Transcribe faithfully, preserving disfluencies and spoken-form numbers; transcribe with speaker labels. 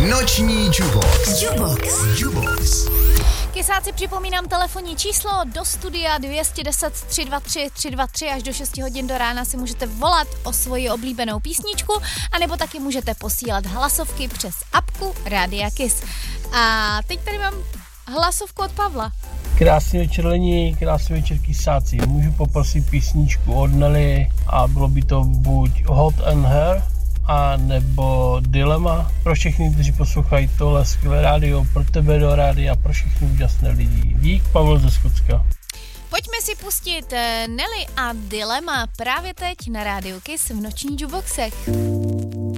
Speaker 1: Noční Jubox. Jubox. Jubox.
Speaker 2: Kysáci, připomínám telefonní číslo do studia dvě stě deset, tři sta dvacet tři, tři sta dvacet tři až do šesti hodin do rána si můžete volat o svoji oblíbenou písničku, anebo taky můžete posílat hlasovky přes apku Rádia Kiss. A teď tady mám hlasovku od Pavla.
Speaker 3: Krásný večer Lení, krásný večer Kysáci. Můžu poprosit písničku od Nelly a bylo by to buď Hot and Her, a nebo Dilema. Pro všechny, kteří poslouchají tohle skvělé rádio, pro tebe do rádia, pro všechny úžasné lidi. Dík, Pavel ze Skotska.
Speaker 2: Pojďme si pustit Nelly a Dilema právě teď na rádiu Kiss v nočních juboxech.